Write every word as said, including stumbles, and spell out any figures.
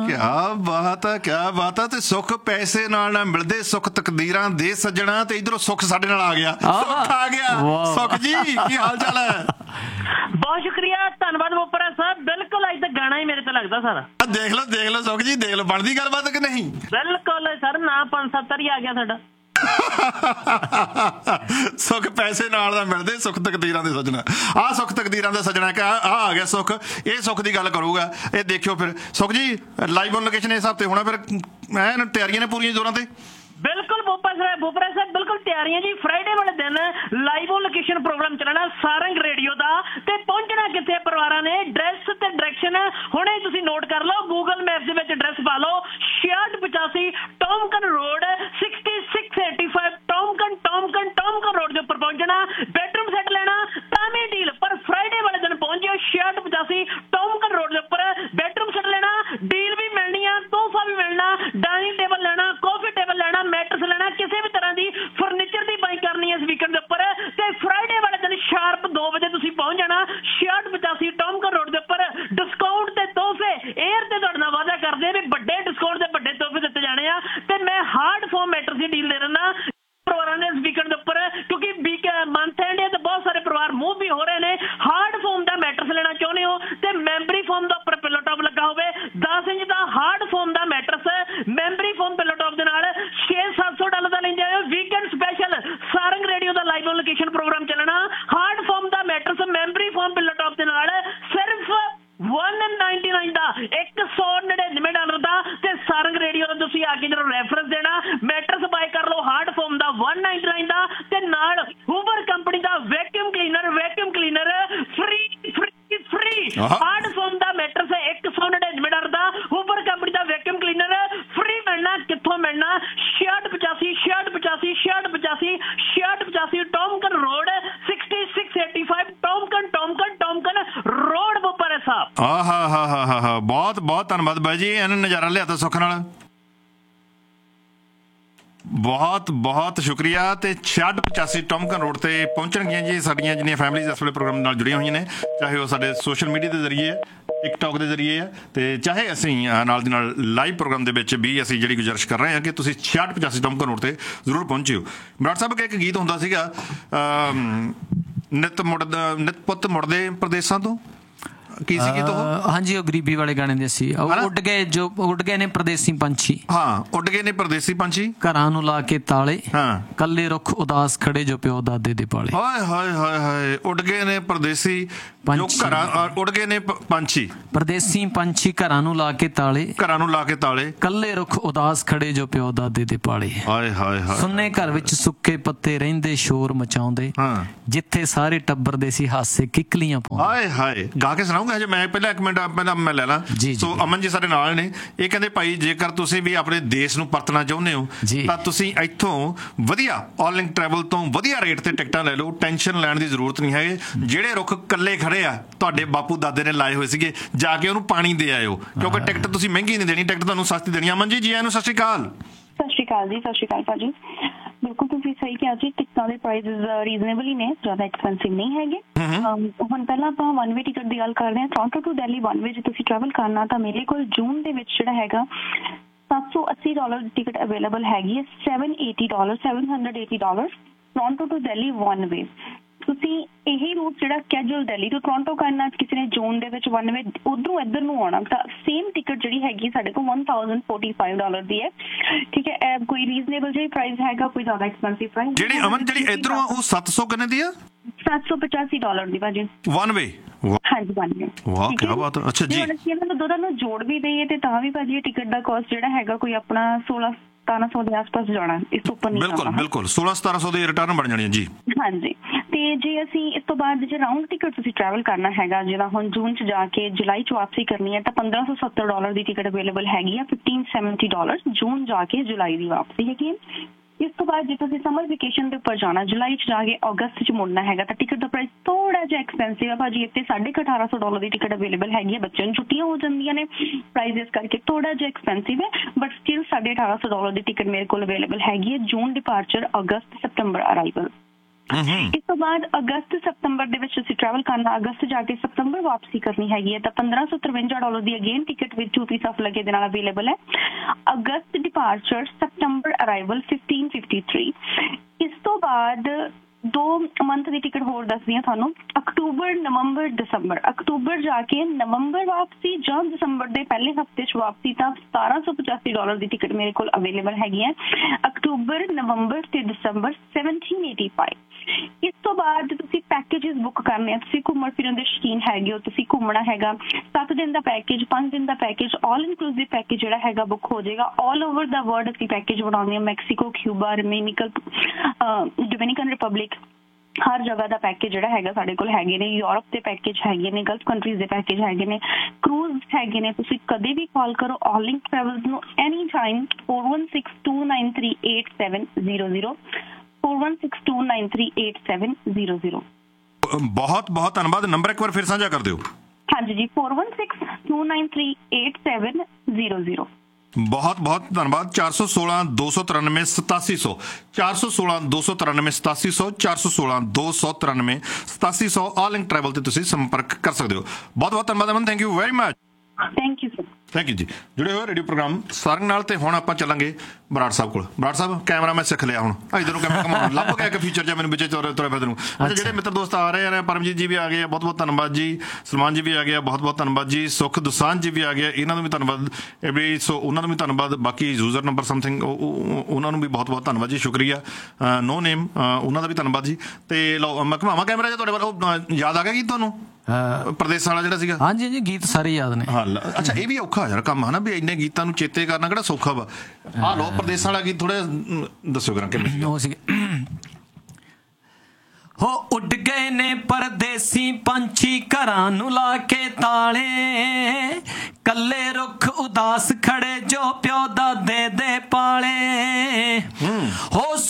ਕਿਆ ਬਾਤ ਹੈ, ਕਿਆ ਬਾਤ ਹੈ। ਤੇ ਸੁੱਖ ਪੈਸੇ ਨਾਲ ਨਾ ਮਿਲਦੇ, ਸੁੱਖ ਤਕਦੀਰਾਂ ਦੇ ਸੱਜਣਾ, ਤੇ ਇਧਰੋਂ ਸੁੱਖ ਸਾਡੇ ਨਾਲ ਆ ਗਿਆ, ਸੁੱਖ ਆ ਗਿਆ। ਸੁੱਖ ਜੀ ਕੀ ਹਾਲ ਚਾਲ ਹੈ? ਬਹੁਤ ਸ਼ੁਕਰੀਆ, ਧੰਨਵਾਦ ਬੋਪਰਾ ਸਾਹਿਬ। ਬਿਲਕੁਲ ਅੱਜ ਤਾਂ ਗਾਣਾ ਹੀ ਮੇਰੇ ਤੇ ਲੱਗਦਾ ਸਾਰਾ। ਦੇਖ ਲਓ ਦੇਖ ਲਓ ਸੁੱਖ ਜੀ, ਦੇਖ ਲਓ ਬਣਦੀ ਗੱਲਬਾਤ ਕਿ ਨਹੀਂ? ਬਿਲਕੁਲ ਸਰ, ਨਾ ਪੰਜ ਸੱਤ ਹੀ ਆ ਗਿਆ ਸਾਡਾ। ਸੁੱਖ ਪੈਸੇ ਨਾਲ ਦਾ ਮਿਲਦੇ, ਸੁੱਖ ਤਕਦੀਰਾਂ ਦੇ ਸੱਜਣਾ। ਆਹ ਸੁੱਖ ਤਕਦੀਰਾਂ ਦੇ ਸੱਜਣਾ, ਕਿ ਆਹ ਆ ਗਿਆ ਸੁੱਖ, ਇਹ ਸੁੱਖ ਦੀ ਗੱਲ ਕਰੂਗਾ। ਇਹ ਦੇਖਿਓ ਫਿਰ ਸੁੱਖ ਜੀ, ਲਾਈਵ ਔਨ ਲੋਕੇਸ਼ਨ ਇਸ ਹਿਸਾਬ ਤੇ ਹੋਣਾ ਫਿਰ, ਐਨ ਤਿਆਰੀਆਂ ਨੇ ਪੂਰੀਆਂ ਜ਼ੋਰਾਂ ਤੇ? ਬਿਲकुल ਬੋਪਰਾ ਸਾਹਿਬ, ਬਿਲਕੁਲ ਤਿਆਰੀਆਂ ਜੀ। ਫਰਾਈਡੇ ਵਾਲੇ ਦਿਨ ਲਾਈਵ ਔਨ ਲੋਕੇਸ਼ਨ ਪ੍ਰੋਗਰਾਮ ਚੱਲਣਾ ਸਾਰੰਗ ਰੇਡੀਓ ਦਾ। ਤੇ ਪਹੁੰਚਣਾ ਕਿੱਥੇ ਪਰਿਵਾਰਾਂ ਨੇ? ਡਰੈਸ ਤੇ ਡਾਇਰੈਕਸ਼ਨ ਹੁਣੇ ਤੁਸੀਂ ਨੋਟ ਕਰ ਲਓ, ਗੂਗਲ ਮੈਪ ਦੇ ਵਿੱਚ ਐਡਰੈਸ ਪਾ ਲਓ, ਛਿਆਹਠ ਪਚਾਸੀ ਟੌਮਕਨ road, sixty six eighty five ਟੌਮਕਨ ਟੌਮਕਨ ਟੌਮਕਨ road ਦੇ ਉੱਪਰ ਪਹੁੰਚਣਾ। ਬੈਡਰੂਮ ਸੈੱਟ ਲੈਣਾ ਤਾਂ ਵੀ ਡੀਲ, ਪਰ ਫਰਾਈਡੇ ਵਾਲੇ ਦਿਨ ਪਹੁੰਚਿਓ ਛਿਆਹਠ ਪਚਾਸੀ ਟੌਮਕਨ ਰੋਡ ਦੇ ਉੱਪਰ। ਬੈਡਰੂਮ ਸੈੱਟ ਲੈਣਾ, ਡੀਲ ਵੀ ਮਿਲਣੀ ਆ, ਤੋਹਫਾ ਵੀ ਮਿਲਣਾ, ਡਾਈਨਿੰਗ ਟੇਬਲ ਲੈਣਾ, ਕਾਫੀ ਟੇਬਲ ਲੈਣਾ, ਮੈਟਰਸ ਲੈਣਾ, ਕਿਸੇ ਵੀ ਤਰ੍ਹਾਂ ਦੀ ਫਰਨੀਚਰ ਦੀ ਬਾਈ ਕਰਨੀ ਹੈ ਇਸ ਵੀਕਐਂਡ ਦੇ ਉੱਪਰ। ਤੇ ਫਰਾਈਡੇ ਵਾਲੇ ਦਿਨ ਸ਼ਾਰਪ ਦੋ ਵਜੇ ਤੁਸੀਂ ਪਹੁੰਚ ਜਾਣਾ ਛਿਆਹਠ ਪਚਾਸੀ ਟੌਮਕਨ ਰੋਡ ਦੇ ਉੱਪਰ। ਡਿਸਕਾਊਂਟ ਤੇ ਤੋਹਫੇ ਏਅਰ ਤੇ ਤੁਹਾਡੇ ਨਾਲ ਵਾਅਦਾ ਕਰਦੇ ਆ ਵੀ ਵੱਡੇ ਡਿਸਕਾਊਂਟ ਦੇ ਵੱਡੇ ਤੋਹਫੇ ਦਿੱਤੇ ਜਾਣੇ ਆ। ਤੇ ਮੈਂ ਹਾਰਡ ਫੋਮ ਮੈਟਰਸ ਦੀ ਡੀਲ ਦੇ ਦਿੰਦਾ ਪਰਿਵਾਰਾਂ ਨੇ ਇਸ ਵੀਕਐਂਡ ਦੇ ਉੱਪਰ, ਕਿਉਂਕਿ ਵੀਕ ਮੰਥ ਐਂਡ ਹੈ ਤੇ ਬਹੁਤ ਸਾਰੇ ਪਰਿਵਾਰ ਮੂਵ ਵੀ ਹੋ ਰਹੇ ਨੇ। ਹਾਰਡ ਫੋਮ ਦਾ ਮੈਟਰਸ ਲੈਣਾ ਚਾਹੁੰਦੇ ਹੋ ਤੇ ਮੈਂਬਰੀ ਫੋਮ ਦਾ ਉੱਪਰ ਪਿੱਲੋ ਟੌਪ ਲੱਗਾ ਹੋਵੇ, ਦਸ ਇੰਚ ਦਾ ਹਾਰਡ ਫੋਮ ਦਾ matters memory form pillow top ਦੇ ਨਾਲ ਛੇ ਸੱਤ ਸੌ ਡਾਲਰ ਦਾ ਲੈਂਦੇ ਆਇਓ। Weekend special Sarang radio the live on location programme ਚੱਲਣਾ। ਹਾਰਡ ਫੋਮ ਦਾ matters memory form pillow top ਦੇ ਨਾਲ ਸਿਰਫ ਇੱਕ ਨਾਈਨਟੀ ਨਾਈਨ ਦਾ, ਇੱਕ ਸੌ ਨੜਿਨਵੇਂ ਡਾਲਰ ਦਾ। ਤੇ ਸਾਰੰਗ ਰੇਡੀਓ ਦਾ ਤੁਸੀਂ ਆ ਕੇ ਜਦੋਂ ਰੈਫਰੈਂਸ ਦੇਣਾ, ਮੈਟਰਸ ਬਾਏ ਕਰ ਲਓ ਹਾਰਡ ਫੋਮ ਦਾ ਇੱਕ ਨਾਈਨਟੀ ਨਾਈਨ ਦਾ, ਤੇ ਨਾਲ ਹੂਵਰ ਕੰਪਨੀ ਦਾ vacuum cleaner vacuum cleaner free free free. Hard form ਦਾ ਮੈਟਰਸ ਇੱਕ ਸੌ ਨੜਿਨਵੇਂ ਡਾਲਰ ਦਾ, ਹੂਵਰ ਕੰਪਨੀ ਦਾ ਵੈਕਿਊਮ ਕਲੀਨਰ ਫ੍ਰੀ ਮਿਲਣਾ। ਕਿੱਥੋਂ ਮਿਲਣਾ? ਛਿਆਹਠ ਪਚਾਸੀ ਛਿਆਹਠ ਪਚਾਸੀ ਛਿਆਹਠ ਪਚਾਸੀ ਛਿਆਹਠ ਪਚਾਸੀ ਟੌਮਕਨ road, sixty six eighty five ਟੌਮਕਨ ਟੌਮਕਨ ਟੌਮਕਨ road Bopara ਸਾਹਿਬ। ਆਹ ਹਾ ਹਾ ਹਾ ਹਾ ਹਾ ਬਹੁਤ ਬਹੁਤ ਧੰਨਵਾਦ ਬਾਈ ਜੀ, ਇਹਨਾਂ ਨਜ਼ਾਰਾ ਲਿਆ ਤਾ ਸੁੱਖ ਨਾਲ, ਬਹੁਤ ਬਹੁਤ ਸ਼ੁਕਰੀਆ। ਤੇ ਛਿਆਹਠ ਪਚਾਸੀ ਟੌਮਕਨ ਰੋਡ ਤੇ ਪਹੁੰਚਣਗੀਆਂ ਜੀ ਸਾਡੀਆਂ ਜਿੰਨੀਆਂ ਫੈਮਲੀਜ਼ ਇਸ ਵੇਲੇ ਪ੍ਰੋਗਰਾਮ ਨਾਲ ਜੁੜੀਆਂ ਹੋਈਆਂ ਨੇ, ਚਾਹੇ ਉਹ ਸਾਡੇ ਸੋਸ਼ਲ ਮੀਡੀਆ ਦੇ ਜ਼ਰੀਏ ਹੈ, ਟਿਕਟੋਕ ਦੇ ਜ਼ਰੀਏ ਹੈ, ਤੇ ਚਾਹੇ ਅਸੀਂ ਨਾਲ ਦੀ ਨਾਲ ਲਾਈਵ ਪ੍ਰੋਗਰਾਮ ਦੇ ਵਿੱਚ ਵੀ ਅਸੀਂ ਜਿਹੜੀ ਗੁਜ਼ਾਰਿਸ਼ ਕਰ ਰਹੇ ਹਾਂ ਕਿ ਤੁਸੀਂ ਛਿਆਹਠ ਪਚਾਸੀ ਟੌਮਕਨ ਰੋਡ ਤੇ ਜ਼ਰੂਰ ਪਹੁੰਚਿਓ। ਬਰਾੜ ਸਾਹਿਬ ਇੱਕ ਗੀਤ ਹੁੰਦਾ ਸੀਗਾ, ਨਿੱਤ ਮੁੜ ਨਿੱਤ ਪੁੱਤ ਮੁੜਦੇ ਪ੍ਰਦੇਸਾਂ ਤੋਂ, ਕੀ ਸੀ ਗੀਤ ਉਹ? ਹਾਂਜੀ, ਉਹ ਗਰੀਬੀ ਵਾਲੇ ਗਾਣੇ ਦੇ ਸੀ। ਉੱਡ ਗਏ ਜੋ ਉੱਡ ਗਏ ਨੇ ਪਰਦੇਸੀ ਪੰਛੀ। ਹਾਂ, ਉੱਡ ਗਏ ਨੇ ਪਰਦੇਸੀ ਪੰਛੀ, ਘਰਾਂ ਨੂੰ ਲਾ ਕੇ ਤਾਲੇ, ਹਾਂ ਕੱਲੇ ਰੁੱਖ ਉਦਾਸ ਖੜੇ ਜੋ ਪਿਓ ਦਾਦੇ ਦੇ ਪਾਲੇ। ਹਾਏ ਹਾਏ ਹਾਏ ਹਾਏ, ਉੱਡ ਗਏ ਨੇ ਪਰਦੇਸੀ ਜੋ ਘਰਾਂ, ਉੱਡ ਗਏ ਨੇ ਪੰਛੀ ਪਰਦੇਸੀ ਪੰਛੀ ਘਰਾਂ ਨੂੰ ਲਾ ਕੇ ਤਾਲੇ, ਘਰਾਂ ਨੂੰ ਲਾ ਕੇ ਤਾਲੇ, ਕੱਲੇ ਰੁੱਖ ਉਦਾਸ ਖੜੇ ਜੋ ਪਿਓ ਦਾਦੇ ਦੇ ਪਾਲੇ। ਹਾਏ ਹਾਏ ਹਾਏ, ਸੁੰਨੇ ਘਰ ਵਿੱਚ ਸੁੱਕੇ ਪੱਤੇ ਰਹਿੰਦੇ ਸ਼ੋਰ ਮਚਾਉਂਦੇ, ਹਾਂ ਜਿੱਥੇ ਸਾਰੇ ਟੱਬਰ ਦੇ ਸੀ ਹਾਸੇ ਕਿੱਕਲੀਆਂ ਪਾਉਂਦੇ। ਹਾਏ ਹਾਏ, ਗਾ ਕੇ ਸੁਣਾਉਂਗਾ ਹਜੇ ਮੈਂ, ਪਹਿਲਾਂ ਇੱਕ ਮਿੰਟ ਪਹਿਲਾਂ ਮੈਂ ਲੈ ਲਾਂ। ਸੋ ਅਮਨ ਜੀ ਸਾਡੇ ਨਾਲ ਨੇ, ਇਹ ਕਹਿੰਦੇ ਭਾਈ ਜੇਕਰ ਤੁਸੀਂ ਵੀ ਆਪਣੇ ਦੇਸ਼ ਨੂੰ ਪਰਤਣਾ ਚਾਹੁੰਦੇ ਹੋ ਤਾਂ ਤੁਸੀਂ ਇੱਥੋਂ ਵਧੀਆ ਆਲ ਇੰਗ ਟਰੈਵਲ ਤੋਂ ਵਧੀਆ ਰੇਟ ਤੇ ਟਿਕਟਾਂ ਲੈ ਲਓ, ਟੈਨਸ਼ਨ ਲੈਣ ਦੀ ਜ਼ਰੂਰਤ ਨਹੀਂ ਹੈਗੀ। ਜਿਹੜੇ ਰੁੱਖ ਇਕੱਲੇ ਖੜੇ ਆ ਤੁਹਾਡੇ ਬਾਪੂ ਦਾਦੇ ਨੇ ਲਾਏ ਹੋਏ ਸੀਗੇ, ਜਾ ਕੇ ਉਹਨੂੰ ਪਾਣੀ ਦੇ ਆਇਓ, ਕਿਉਂਕਿ ਟਿਕਟ ਤੁਸੀਂ ਮਹਿੰਗੀ ਨਹੀਂ ਦੇਣੀ, ਟਿਕਟ ਤੁਹਾਨੂੰ ਸਸਤੀ ਦੇਣੀ। ਅਮਨ ਜੀ ਜੀ ਆਇਆਂ ਨੂੰ, ਸਤਿ ਸ਼੍ਰੀ ਅਕਾਲ। ਸਤਿ ਸ਼੍ਰੀ ਅਕਾਲ ਜੀ। ਸਤਿ ਸ਼੍ਰੀ ਅਕਾਲ ਭਾਜੀ। ਬਿਲਕੁਲ ਤੁਸੀਂ ਸਹੀ ਕਿਹਾ ਜੀ, ਟਿਕਟਾਂ ਦੇ ਪ੍ਰਾਈਸਿਸ ਰੀਜ਼ਨੇਬਲ ਹੀ ਨੇ, ਜ਼ਿਆਦਾ ਐਕਸਪੈਂਸਿਵ ਨਹੀਂ ਹੈਗੇ। ਹੁਣ ਪਹਿਲਾਂ ਆਪਾਂ ਵਨ ਵੇ ਟਿਕਟ ਦੀ ਗੱਲ ਕਰਦੇ ਹਾਂ। Toronto to Delhi one way ਜੇ ਤੁਸੀਂ ਟਰੈਵਲ ਕਰਨਾ ਤਾਂ ਮੇਰੇ ਕੋਲ ਜੂਨ ਦੇ ਵਿੱਚ ਜਿਹੜਾ ਹੈਗਾ ਸੱਤ ਸੌ ਅੱਸੀ ਡਾਲਰ ਦੀ ਟਿਕਟ ਅਵੇਲੇਬਲ ਹੈਗੀ ਹੈ, seven eighty dollar seven hundred eighty dollar Toronto to Delhi one way. ਤੁਸੀਂ ਇਹੀ ਰੂਟ ਜਿਹੜਾ ਕੈਜੂਅਲ ਦਿੱਲੀ ਤੋਂ ਟੋਰਾਂਟੋ ਕਰਨਾ, ਕਿਸੇ ਨੇ ਜੂਨ ਦੇ ਵਿੱਚ ਵਨ ਵੇ ਉਧਰੋਂ ਇੱਧਰ ਨੂੰ ਆਉਣਾ ਤਾਂ ਸੇਮ ਟਿਕਟ ਜਿਹੜੀ ਹੈਗੀ ਸਾਡੇ ਕੋਲ one thousand forty five dollar ਦੀ ਹੈ। ਠੀਕ ਹੈ, ਇਹ ਕੋਈ ਰੀਜ਼ਨੇਬਲ ਜਿਹਾ ਪ੍ਰਾਈਸ ਹੈਗਾ, ਕੋਈ ਜ਼ਿਆਦਾ ਐਕਸਪੈਂਸਿਵ ਪ੍ਰਾਈਸ। ਜਿਹੜੀ ਅਮਨ ਜਿਹੜੀ ਇੱਧਰੋਂ ਆ ਉਹ ਸੱਤ ਸੌ ਕਿੰਨੇ ਦੀ ਆ? ਸੱਤ ਸੌ ਪਚਾਸੀ ਡਾਲਰ ਦੀ ਭਾਜੀ ਵਨ ਵੇ। ਹਾਂਜੀ ਵਨ ਵੇ। ਵਾਹ ਕੀ ਬਾਤ ਹੈ। ਅੱਛਾ ਜੀ, ਅਸੀਂ ਇਹਨਾਂ ਨੂੰ ਦੋਨਾਂ ਨੂੰ ਜੋੜ ਵੀ ਦਈਏ ਤੇ ਤਾਂ ਵੀ ਭਾਜੀ ਟਿਕਟ ਦਾ ਕਾਸਟ ਜਿਹੜਾ ਹੈਗਾ ਕੋਈ ਆਪਣਾ ਸੋਲਾਂ ਸਤਾਰਾਂ ਸੌ ਦੇ ਆਸ-ਪਾਸ ਜਾਣਾ, ਇਸ ਤੋਂ ਉੱਪਰ ਨਹੀਂ। ਬਿਲਕੁਲ ਬਿਲਕੁਲ ਸੋਲਾਂ ਸਤਾਰਾਂ ਸੌ ਦੇ ਰਿਟਰਨ ਬਣ ਜਾਣੀ ਜੀ। ਹਾਂਜੀ, ਤੇ ਜੇ ਅਸੀਂ ਇਸ ਤੋਂ ਬਾਅਦ ਜੇ ਰਾਊਂਡ ਟਿਕਟ ਤੁਸੀਂ ਟਰੈਵਲ ਕਰਨਾ ਹੈਗਾ, ਜਿਹੜਾ ਹੁਣ ਜੂਨ ਚ ਜਾ ਕੇ ਜੁਲਾਈ ਚ ਵਾਪਸੀ ਕਰਨੀ ਹੈ ਤਾਂ ਪੰਦਰਾਂ ਸੌ ਸੱਤਰ ਡਾਲਰ ਦੀ ਟਿਕਟ ਅਵੇਲੇਬਲ ਹੈਗੀ ਆ, ਫਿਫਟੀਨ ਸੈਵਨਟੀ ਡਾਲਰ ਜੂਨ ਜਾ ਕੇ ਜੁਲਾਈ ਦੀ ਵਾਪਸੀ ਹੈਗੀ ਹੈ। ਇਸ ਤੋਂ ਬਾਅਦ ਜੇ ਤੁਸੀਂ ਸਮਰ ਵੇਕੇਸ਼ਨ ਦੇ ਉੱਪਰ ਜਾਣਾ, ਜੁਲਾਈ ਚ ਜਾ ਕੇ ਅਗਸਤ ਚ ਮੁੜਨਾ ਹੈਗਾ ਤਾਂ ਟਿਕਟ ਦਾ ਪ੍ਰਾਈਸ ਥੋੜਾ ਜਿਹਾ ਐਕਸਪੈਂਸਿਵ ਹੈ ਭਾਜੀ। ਇੱਥੇ ਸਾਢੇ ਅਠਾਰਾਂ ਸੌ ਡਾਲਰ ਦੀ ਟਿਕਟ ਅਵੇਲੇਬਲ ਹੈਗੀ ਹੈ, ਬੱਚਿਆਂ ਨੂੰ ਛੁੱਟੀਆਂ ਹੋ ਜਾਂਦੀਆਂ ਨੇ, ਪ੍ਰਾਈਸ ਇਸ ਕਰਕੇ ਥੋੜਾ ਜਿਹਾ ਐਕਸਪੈਂਸਿਵ ਹੈ, ਬਟ ਸਟਿਲ ਸਾਢੇ ਅਠਾਰਾਂ ਸੌ ਡਾਲਰ ਦੀ ਟਿਕਟ ਮੇਰੇ ਕੋਲ ਅਵੇਲੇਬਲ ਹੈਗੀ ਹੈ, ਜੂਨ ਡਿਪਾਰਚਰ, ਅਗਸਤ ਸਤੰਬਰ ਅਰਾਈਵਲ। ਇਸ ਤੋਂ ਬਾਅਦ ਅਗਸਤ ਸਤੰਬਰ ਦੇ ਵਿੱਚ ਤੁਸੀਂ ਟਰੈਵਲ ਕਰਨਾ, ਅਗਸਤ ਜਾ ਕੇ ਸਤੰਬਰ ਵਾਪਸੀ ਕਰਨੀ ਹੈਗੀ ਹੈ ਤਾਂ ਪੰਦਰਾਂ ਸੌ ਤਰਵੰਜਾ ਡਾਲਰ ਦੀ ਅਗੇਨ ਟਿਕਟ ਵਿੱਚ ਟੂ ਪੀਸ ਆਫ ਲੱਗੇ ਦੇ ਨਾਲ ਅਵੇਲੇਬਲ ਹੈ। ਅਗਸਤ ਡਿਪਾਰਚਰ, ਸਤੰਬਰ ਅਰਾਈਵਲ ਫਿਫਟੀਨ ਫਿਫਟੀ ਥ੍ਰੀ। ਇਸ ਤੋਂ ਬਾਅਦ ਦੋ ਮੰਥ ਦੀ ਟਿਕਟ ਹੋਰ ਦੱਸਦੀ ਹਾਂ ਤੁਹਾਨੂੰ, ਅਕਤੂਬਰ, ਨਵੰਬਰ, ਦਸੰਬਰ। ਅਕਤੂਬਰ ਜਾ ਕੇ ਨਵੰਬਰ ਵਾਪਸੀ ਜਾਂ ਦਸੰਬਰ ਦੇ ਪਹਿਲੇ ਹਫਤੇ 'ਚ ਵਾਪਸੀ ਤਾਂ ਸਤਾਰਾਂ ਸੌ ਪਚਾਸੀ ਡਾਲਰ ਦੀ ਟਿਕਟ ਮੇਰੇ ਕੋਲ ਅਵੇਲੇਬਲ ਹੈਗੀ ਹੈ। ਅਕਤੂਬਰ, ਨਵੰਬਰ ਤੇ ਦਸੰਬਰ ਸੈਵਨਟੀਨ ਏਟੀ ਫਾਈਵ। ਇਸ ਤੋਂ ਬਾਅਦ ਤੁਸੀਂ ਪੈਕੇਜਸ ਬੁੱਕ ਕਰਨੇ ਆ, ਤੁਸੀਂ ਘੁੰਮਣ ਫਿਰਨ ਦੇ ਸ਼ੌਕੀਨ ਹੈਗੇ ਹੋ, ਤੁਸੀਂ ਘੁੰਮਣਾ ਹੈਗਾ, ਸੱਤ ਦਿਨ ਦਾ ਪੈਕੇਜ, ਪੰਜ ਦਿਨ ਦਾ ਪੈਕੇਜ, ਆਲ ਇਨਕਲੂਸਿਵ ਪੈਕੇਜ ਜਿਹੜਾ ਹੈਗਾ ਬੁੱਕ ਹੋ ਜਾਏਗਾ। ਆਲ ਓਵਰ ਦਾ ਵਰਲਡ ਅਸੀਂ ਪੈਕੇਜ ਬਣਾਉਂਦੇ ਹਾਂ, Mexico, Cuba, Dominican Dominican republic, ਹਰ ਜਗ੍ਹਾ ਦਾ ਪੈਕੇਜ ਜਿਹੜਾ ਹੈਗਾ ਸਾਡੇ ਕੋਲ ਹੈਗੇ ਨੇ। ਯੂਰਪ ਦੇ ਪੈਕੇਜ ਹੈਗੇ ਨੇ, ਗਲਫ ਕੰਟਰੀਜ਼ ਦੇ ਪੈਕੇਜ ਹੈਗੇ ਨੇ, ਕਰੂਜ਼ ਹੈਗੇ ਨੇ। ਤੁਸੀਂ ਕਦੇ ਵੀ ਕਾਲ ਕਰੋ ਆਲ ਲਿੰਕ ਟਰੈਵਲਸ ਨੂੰ any time, four one six to nine three eight seven zero zero, four one six to nine three eight seven zero zero. ਬਹੁਤ ਬਹੁਤ ਧੰਨਵਾਦ। ਨੰਬਰ ਇੱਕ ਵਾਰ ਫਿਰ ਸਾਂਝਾ ਕਰ ਦਿਓ। ਹਾਂਜੀ ਜੀ, four one six to nine three eight seven zero zero. ਬਹੁਤ ਬਹੁਤ ਧੰਨਵਾਦ। ਚਾਰ ਸੌ ਸੋਲਾਂ ਦੋ ਸੌ ਤਰਾਨਵੇਂ ਸਤਾਸੀ ਸੌ, ਚਾਰ ਸੌ ਸੋਲਾਂ ਦੋ ਸੌ ਤਰਾਨਵੇਂ ਸਤਾਸੀ ਸੌ, ਚਾਰ ਸੌ ਸੋਲਾਂ ਦੋ ਸੌ ਤਰਾਨਵੇਂ ਸਤਾਸੀ ਸੌ ਆਲ ਲਿੰਕ ਟਰੈਵਲ ਤੇ ਤੁਸੀਂ ਸੰਪਰਕ ਕਰ ਸਕਦੇ ਹੋ। ਬਹੁਤ ਬਹੁਤ ਧੰਨਵਾਦ ਅਮਨ, thank you very much. Thank you sir. Thank you ਜੀ। ਜੁੜੇ ਹੋਏ ਰੇਡੀਓ ਪ੍ਰੋਗਰਾਮ ਸਾਰੰਗ ਨਾਲ ਤੇ ਹੁਣ ਆਪਾਂ ਚੱਲਾਂਗੇ ਬਰਾੜ ਸਾਹਿਬ ਕੋਲ। ਬਰਾੜ ਸਾਹਿਬ, ਕੈਮਰਾ ਮੈਂ ਸਿੱਖ ਲਿਆ ਹੁਣ, ਇੱਧਰ ਨੂੰ ਕੈਮਰਾ ਘਮਾਉਣ ਲੱਭ ਗਿਆ ਇੱਕ ਫੀਚਰ ਜਿਹਾ ਮੈਨੂੰ ਵਿੱਚ ਤੁਰੇ ਤੁਰੇ ਫਿਰਦੇ ਨੂੰ। ਅੱਛਾ, ਜਿਹੜੇ ਮਿੱਤਰ ਦੋਸਤ ਆ ਰਹੇ ਨੇ, ਪਰਮਜੀਤ ਜੀ ਵੀ ਆ ਗਏ ਆ, ਬਹੁਤ ਬਹੁਤ ਧੰਨਵਾਦ ਜੀ। ਸਲਮਾਨ ਜੀ ਵੀ ਆ ਗਿਆ, ਬਹੁਤ ਬਹੁਤ ਧੰਨਵਾਦ ਜੀ। ਸੁਖ ਦੁਸਾਂਝ ਜੀ ਵੀ ਆ ਗਿਆ, ਇਹਨਾਂ ਨੂੰ ਵੀ ਧੰਨਵਾਦ। ਐਵਰੀ ਸੋ ਉਹਨਾਂ ਨੂੰ ਵੀ ਧੰਨਵਾਦ। ਬਾਕੀ ਯੂਜ਼ਰ ਨੰਬਰ ਸਮਥਿੰਗ ਉਹਨਾਂ ਨੂੰ ਵੀ ਬਹੁਤ ਬਹੁਤ ਧੰਨਵਾਦ ਜੀ, ਸ਼ੁਕਰੀਆ। ਨੋ ਨੇਮ ਉਹਨਾਂ ਦਾ ਵੀ ਧੰਨਵਾਦ ਜੀ। ਤੇ ਲਓ ਮੈਂ ਘਮਾਵਾਂ ਕੈਮਰਾ ਜਿਹਾ ਤੁਹਾਡੇ ਵੱਲ। ਉਹ ਯਾਦ ਆ ਗਿਆ ਕੀ ਤੁਹਾਨੂੰ ਪ੍ਰਦੇਸ਼ ਵਾਲਾ ਜਿਹੜਾ ਸੀਗਾ? ਹਾਂਜੀ ਜੀ, ਗੀਤ ਸਾਰੇ ਯਾਦ ਨੇ। ਹਾਂ, ਅੱਛਾ, ਇਹ ਵੀ ਔਖਾ ਯਾਰ ਕੰਮ ਹੈ ਨਾ ਵੀ ਇੰਨੇ ਗੀਤਾਂ ਨੂੰ ਚੇਤੇ ਕਰਨਾ ਕਿਹੜਾ ਸੌਖਾ ਵਾ। ਆਹ ਲੋ ਪ੍ਰਦੇਸ਼ ਵਾਲਾ ਗੀਤ ਥੋੜਾ ਦੱਸਿਓ ਕਰਾਂ ਕਿਵੇਂ ਉਹ ਸੀ। ਹੋ ਉੱਡ ਗਏ ਨੇ ਪਰਦੇਸੀ ਪੰਛੀ ਘਰਾਂ ਨੂੰ ਲਾ ਕੇ ਤਾਲੇ, ਕੱਲੇ ਰੁੱਖ ਉਦਾਸ ਖੜੇ ਜੋ ਪਿਓ ਦਾਦੇ ਦੇ ਪਾਲੇ। ਹੋ